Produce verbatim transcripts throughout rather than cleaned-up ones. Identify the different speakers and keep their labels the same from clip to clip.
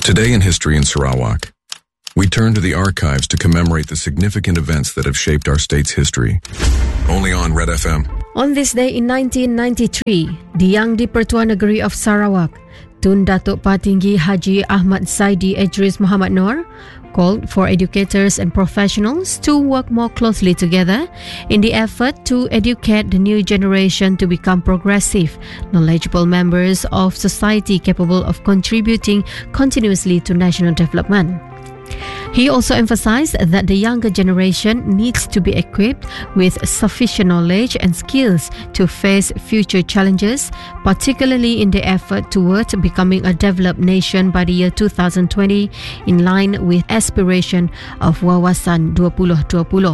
Speaker 1: Today in History in Sarawak, we turn to the archives to commemorate the significant events that have shaped our state's history. Only on Red F M.
Speaker 2: On this day in nineteen ninety-three, the Yang di-Pertuan Negeri of Sarawak, Tun Datuk Patinggi Haji Ahmad Zaidi Idris Muhammad Noor, called for educators and professionals to work more closely together in the effort to educate the new generation to become progressive, knowledgeable members of society capable of contributing continuously to national development. He also emphasized that the younger generation needs to be equipped with sufficient knowledge and skills to face future challenges, particularly in the effort towards becoming a developed nation by the year two thousand twenty, in line with aspiration of Wawasan twenty twenty.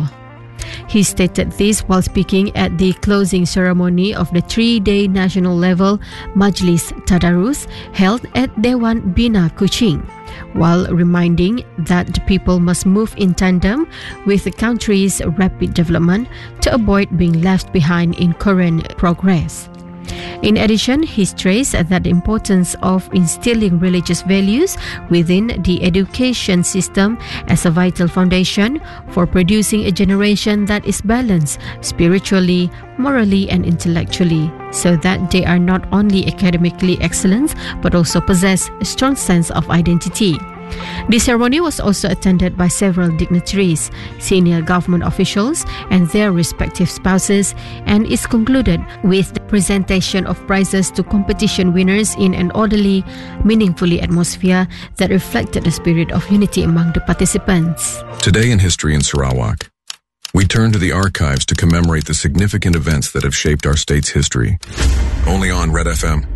Speaker 2: He stated this while speaking at the closing ceremony of the three-day national-level Majlis Tadarus held at Dewan Bina Kuching, while reminding that the people must move in tandem with the country's rapid development to avoid being left behind in current progress. In addition, he stressed that the importance of instilling religious values within the education system as a vital foundation for producing a generation that is balanced spiritually, morally, and intellectually, so that they are not only academically excellent but also possess a strong sense of identity. The ceremony was also attended by several dignitaries, senior government officials, and their respective spouses, and is concluded with the presentation of prizes to competition winners in an orderly, meaningful atmosphere that reflected the spirit of unity among the participants.
Speaker 1: Today in History in Sarawak, we turn to the archives to commemorate the significant events that have shaped our state's history. Only on Red F M.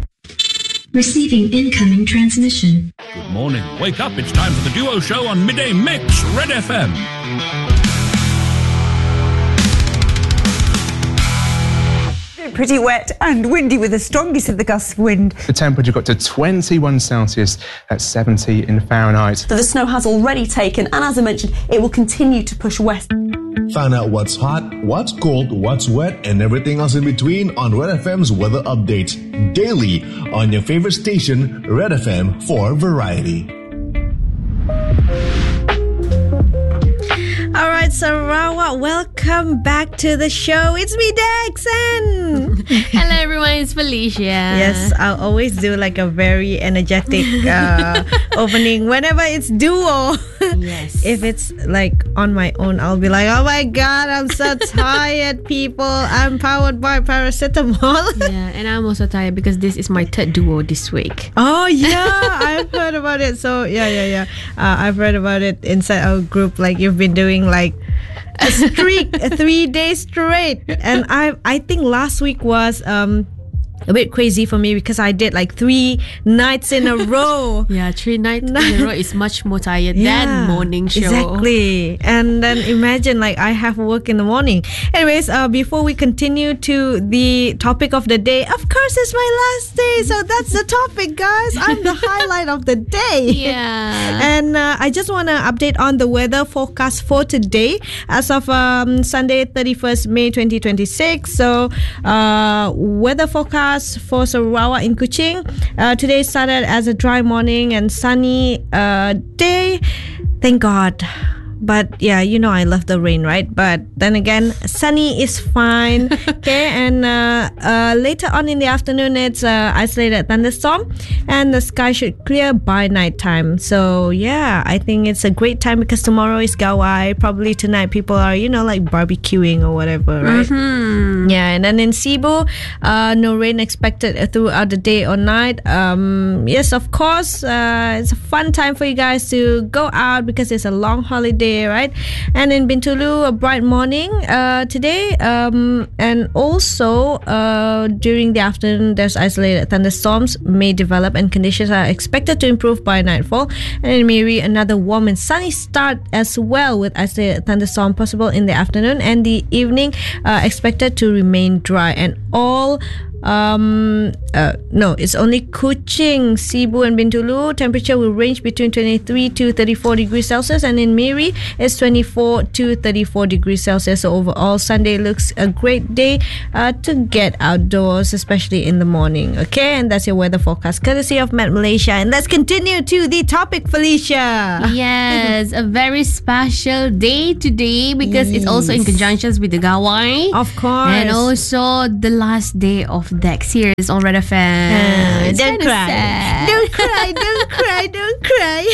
Speaker 3: Receiving incoming transmission.
Speaker 4: Good morning. Wake up. It's time for the Duo Show on Midday Mix, Red F M.
Speaker 5: Pretty wet and windy with the strongest of the gusts of wind.
Speaker 6: The temperature got to twenty-one Celsius at seventy in Fahrenheit.
Speaker 7: So the snow has already taken, and as I mentioned, it will continue to push west.
Speaker 8: Find out what's hot, what's cold, what's wet, and everything else in between on Red F M's weather updates daily on your favorite station, Red F M, for variety.
Speaker 9: All right, Sarawak, welcome back to the show. It's me, Dex, and
Speaker 2: hello everyone, it's Felicia.
Speaker 9: Yes, I'll always do like a very energetic uh, opening whenever it's duo.
Speaker 2: Yes.
Speaker 9: If it's like on my own, I'll be like, oh my god, I'm so tired, people. I'm powered by paracetamol.
Speaker 2: Yeah, and I'm also tired because this is my third duo this week.
Speaker 9: Oh yeah, I've heard about it. So yeah, yeah, yeah. Uh, I've read about it inside our group. Like you've been doing like a streak, a three days straight, and I I think last week was um a bit crazy for me because I did like three nights in a row.
Speaker 2: Yeah, three nights in a row is much more tired yeah, than morning show.
Speaker 9: Exactly. And then imagine like I have work in the morning. Anyways, uh, before we continue to the topic of the day, of course it's my last day, so that's the topic, guys. I'm the highlight of the day.
Speaker 2: Yeah.
Speaker 9: And uh, I just want to update on the weather forecast for today as of um, Sunday, thirty-first May twenty twenty-six. So uh, weather forecast for Sarawak in Kuching. Uh, today started as a dry morning and sunny uh, day. Thank God. But yeah, you know I love the rain, right? But then again, sunny is fine. Okay, and uh, uh, later on in the afternoon, it's uh, isolated thunderstorm, and the sky should clear by nighttime. So yeah, I think it's a great time because tomorrow is Gawai. Probably tonight people are, you know, like barbecuing or whatever, right?
Speaker 2: Mm-hmm.
Speaker 9: Yeah, and then in Cebu, uh, no rain expected throughout the day or night. Um, yes, of course, uh, it's a fun time for you guys to go out because it's a long holiday. Right, and in Bintulu, a bright morning uh, today, um, and also uh, during the afternoon, there's isolated thunderstorms may develop, and conditions are expected to improve by nightfall. And in Miri, another warm and sunny start as well, with isolated thunderstorm possible in the afternoon, and the evening uh, expected to remain dry. And all Um, uh, no, it's only Kuching, Cebu, and Bintulu. Temperature will range between twenty-three to thirty-four degrees Celsius, and in Miri, it's twenty-four to thirty-four degrees Celsius. So overall, Sunday looks a great day uh, to get outdoors, especially in the morning. Okay, and that's your weather forecast, courtesy of Met Malaysia. And let's continue to the topic, Felicia.
Speaker 2: Yes, a very special day today because yes. it's also in conjunction with the Gawai.
Speaker 9: Of course.
Speaker 2: And also the last day of Dex series on Red F M.
Speaker 9: Uh, don't, cry. don't cry. Don't cry. Don't cry.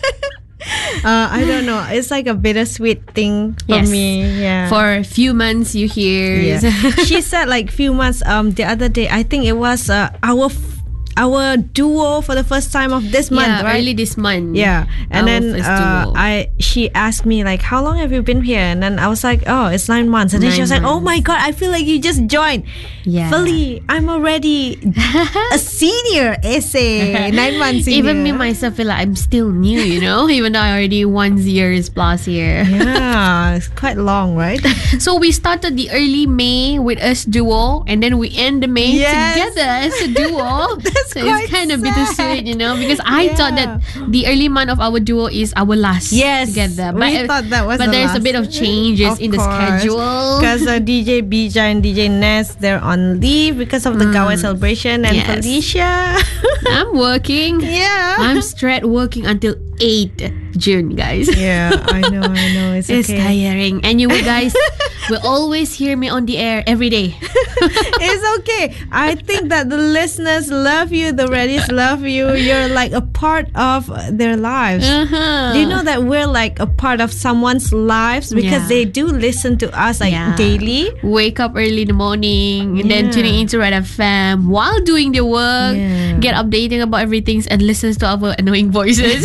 Speaker 9: uh, I don't know. It's like a bittersweet thing for
Speaker 2: yes.
Speaker 9: me. Yeah.
Speaker 2: For a few months, you hear.
Speaker 9: Yeah. She said like few months. Um, the other day, I think it was uh, our. F- Our duo for the first time of this month,
Speaker 2: yeah,
Speaker 9: right?
Speaker 2: early this month.
Speaker 9: Yeah, and
Speaker 2: Our
Speaker 9: then uh, I she asked me like, "How long have you been here?" And then I was like, "Oh, it's nine months." And then
Speaker 2: nine
Speaker 9: she was
Speaker 2: months.
Speaker 9: like, "Oh my god, I feel like you just joined."
Speaker 2: Yeah,
Speaker 9: Fully, I'm already a senior essay. Nine months. Senior.
Speaker 2: Even me myself feel like I'm still new. You know, even though I already one years plus here.
Speaker 9: Yeah, it's quite long, right?
Speaker 2: So we started the early May with us duo, and then we end the May
Speaker 9: yes.
Speaker 2: together as a duo.
Speaker 9: That's
Speaker 2: so
Speaker 9: quite
Speaker 2: it's kind of
Speaker 9: sad.
Speaker 2: bittersweet, you know, because I
Speaker 9: yeah.
Speaker 2: thought that the early month of our duo is our last
Speaker 9: yes,
Speaker 2: together.
Speaker 9: But we thought that was
Speaker 2: but
Speaker 9: the
Speaker 2: there's
Speaker 9: last.
Speaker 2: a bit of changes
Speaker 9: of
Speaker 2: in the schedule.
Speaker 9: Because uh, D J Bija and D J Ness, they're on leave because of the mm. Gawai celebration. And
Speaker 2: yes.
Speaker 9: Felicia,
Speaker 2: I'm working.
Speaker 9: Yeah,
Speaker 2: I'm straight working until eighth June, guys.
Speaker 9: Yeah, I know, I know. It's,
Speaker 2: it's
Speaker 9: okay.
Speaker 2: tiring. And you guys will always hear me on the air every day.
Speaker 9: It's okay. I think that the listeners love you, the Reddies love you. You're like a part of their lives.
Speaker 2: Uh-huh.
Speaker 9: Do you know that we're like a part of someone's lives because
Speaker 2: yeah.
Speaker 9: they do listen to us like
Speaker 2: yeah.
Speaker 9: daily.
Speaker 2: Wake up early in the morning and
Speaker 9: yeah.
Speaker 2: then tuning into Red F M while doing the work,
Speaker 9: yeah.
Speaker 2: get updating about everything and listens to our annoying voices.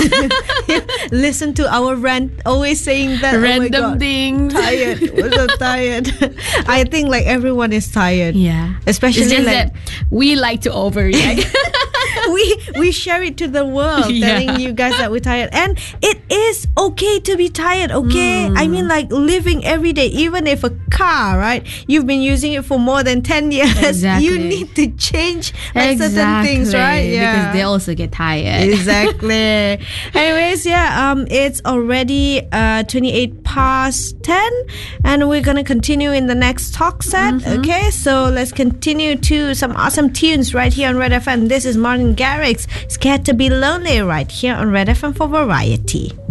Speaker 9: Listen to our rant, always saying that
Speaker 2: random
Speaker 9: oh my God,
Speaker 2: things.
Speaker 9: Tired, we're so tired. I think like everyone is tired.
Speaker 2: Yeah,
Speaker 9: especially
Speaker 2: it's just
Speaker 9: like
Speaker 2: that we like to overreact.
Speaker 9: we we share it to the world,
Speaker 2: yeah.
Speaker 9: telling you guys that we're tired, and it is okay to be tired. Okay,
Speaker 2: mm.
Speaker 9: I mean like living every day, even if a car, right? You've been using it for more than ten years.
Speaker 2: Exactly.
Speaker 9: You need to change like
Speaker 2: exactly.
Speaker 9: certain things, right?
Speaker 2: Yeah, because they also get tired.
Speaker 9: Exactly. Anyways, yeah, um, it's already uh twenty-eight past ten, and we're gonna continue in the next talk set. Mm-hmm. Okay, so let's continue to some awesome tunes right here on Red F M. This is Martin Garrix, Scared to Be Lonely, right here on Red F M for Variety.